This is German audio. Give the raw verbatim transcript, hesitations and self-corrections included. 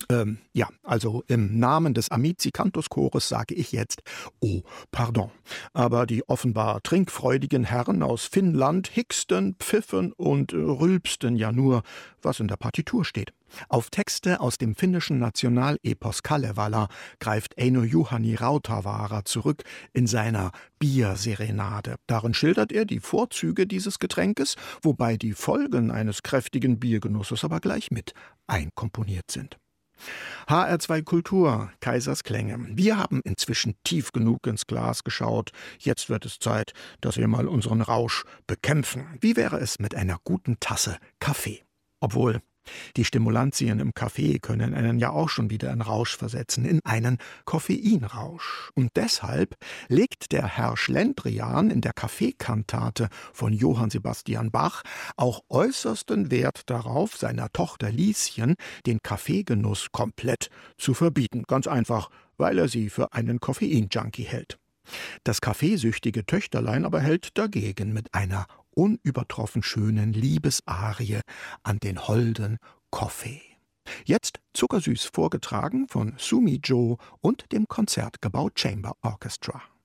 Ähm, ja, also im Namen des Amici Cantus Chores sage ich jetzt „Oh, pardon“. Aber die offenbar trinkfreudigen Herren aus Finnland hicksten, pfiffen und äh, rülpsten ja nur, was in der Partitur steht. Auf Texte aus dem finnischen Nationalepos Kalevala greift Eino Juhani Rautavaara zurück in seiner Bierserenade. Darin schildert er die Vorzüge dieses Getränkes, wobei die Folgen eines kräftigen Biergenusses aber gleich mit einkomponiert sind. H R zwei Kultur, Kaisers Klänge. Wir haben inzwischen tief genug ins Glas geschaut. Jetzt wird es Zeit, dass wir mal unseren Rausch bekämpfen. Wie wäre es mit einer guten Tasse Kaffee? Obwohl, die Stimulantien im Kaffee können einen ja auch schon wieder in Rausch versetzen, in einen Koffeinrausch. Und deshalb legt der Herr Schlendrian in der Kaffeekantate von Johann Sebastian Bach auch äußersten Wert darauf, seiner Tochter Lieschen den Kaffeegenuss komplett zu verbieten. Ganz einfach, weil er sie für einen Koffeinjunkie hält. Das kaffeesüchtige Töchterlein aber hält dagegen mit einer unübertroffen schönen Liebesarie an den holden Kaffee. Jetzt zuckersüß vorgetragen von Sumi Joe und dem Konzertgebau Chamber Orchestra.